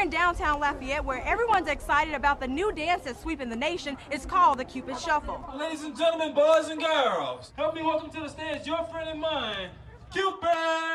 in downtown Lafayette where everyone's excited about the new dance that's sweeping the nation. It's called the Cupid Shuffle. Ladies and gentlemen, boys and girls, help me welcome to the stage your friend and mine, Cupid!